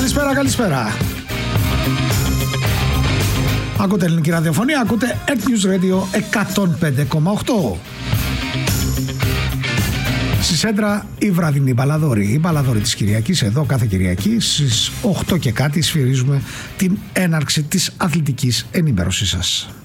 Καλησπέρα. Ακούτε ελληνική ραδιοφωνία, ακούτε Earth News Radio 105,8. Στη Σέντρα η βραδινή μπαλαδόρη. Η μπαλαδόρη της Κυριακής, εδώ κάθε Κυριακή στις 8 και κάτι σφυρίζουμε την έναρξη της αθλητικής ενημέρωσής σας.